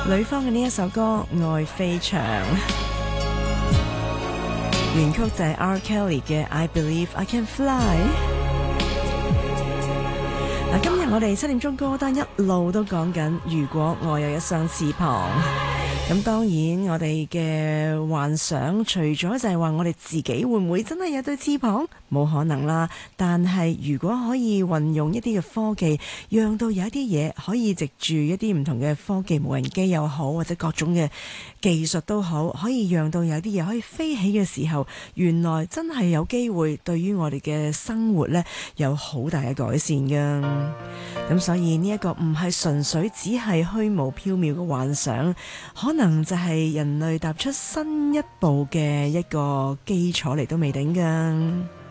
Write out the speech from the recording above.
呂方嘅呢一首歌《愛飛翔》，原曲就係 R. Kelly 嘅《I Believe I Can Fly》。嗱，今日我哋7點鐘歌單一路都講緊，如果我有一雙翅膀。咁當然我哋嘅幻想除咗就係話我哋自己會唔會真係有對翅膀，冇可能啦。但係如果可以運用一啲嘅科技，讓到有一啲嘢可以藉住一啲唔同嘅科技，無人機又好，或者各種嘅技術都好，可以讓到有啲嘢可以飛起嘅時候，原來真係有機會對於我哋嘅生活呢有好大嘅改善噶。咁所以呢一個唔係純粹只係虛無縹緲嘅幻想，可能就係人類踏出新一步嘅一個基礎嚟都未定噶。